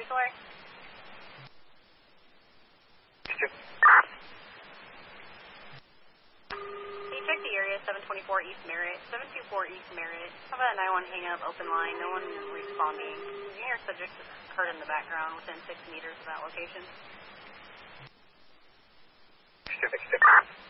Solari. Can you check the area 724 East Merritt, 724 East Merritt? How about a 911 hang up, open line, no one responding. You hear subject heard in the background within 6 meters of that location.